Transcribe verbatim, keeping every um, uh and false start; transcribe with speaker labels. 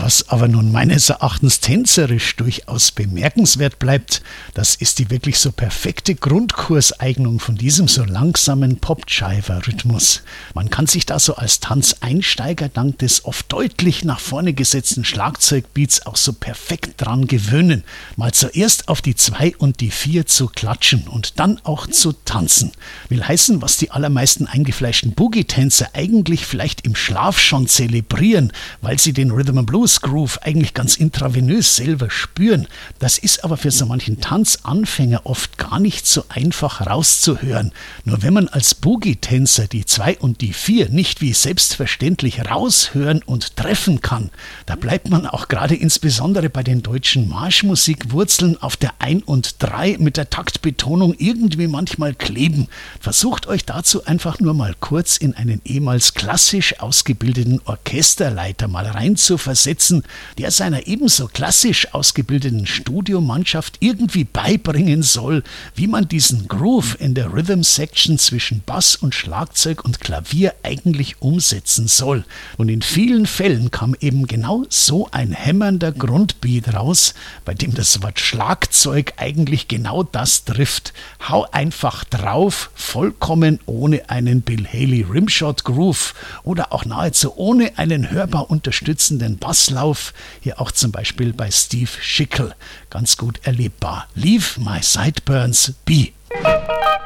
Speaker 1: Was aber nun meines Erachtens tänzerisch durchaus bemerkenswert bleibt, das ist die wirklich so perfekte Grundkurseignung von diesem so langsamen Pop-Jiver-Rhythmus. Man kann sich da so als Tanzeinsteiger dank des oft deutlich nach vorne gesetzten Schlagzeugbeats auch so perfekt dran gewöhnen, mal zuerst auf die zwei und die vier zu klatschen und dann auch zu tanzen. Will heißen, was die allermeisten eingefleischten Boogie-Tänzer eigentlich vielleicht im Schlaf schon zelebrieren, weil sie den Rhythm and Blues Groove eigentlich ganz intravenös selber spüren. Das ist aber für so manchen Tanzanfänger oft gar nicht so einfach rauszuhören. Nur wenn man als Boogie-Tänzer die zwei und die vier nicht wie selbstverständlich raushören und treffen kann, da bleibt man auch gerade insbesondere bei den deutschen Marschmusikwurzeln auf der eins und drei mit der Taktbetonung irgendwie manchmal kleben. Versucht euch dazu einfach nur mal kurz in einen ehemals klassisch ausgebildeten Orchesterleiter mal rein zu versetzen, der seiner ebenso klassisch ausgebildeten Studiomannschaft irgendwie beibringen soll, wie man diesen Groove in der Rhythm Section zwischen Bass und Schlagzeug und Klavier eigentlich umsetzen soll. Und in vielen Fällen kam eben genau so ein hämmernder Grundbeat raus, bei dem das Wort Schlagzeug eigentlich genau das trifft. Hau einfach drauf, vollkommen ohne einen Bill Haley Rimshot Groove oder auch nahezu ohne einen hörbar unterstützenden Basslauf. Hier auch zum Beispiel bei Steve Schickel. Ganz gut erlebbar. Leave my sideburns be.